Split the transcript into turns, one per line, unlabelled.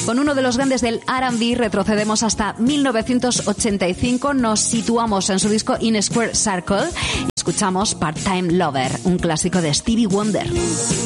Con uno de los grandes del R&B retrocedemos hasta 1985, nos situamos en su disco In Square Circle y escuchamos Part-Time Lover, un clásico de Stevie Wonder.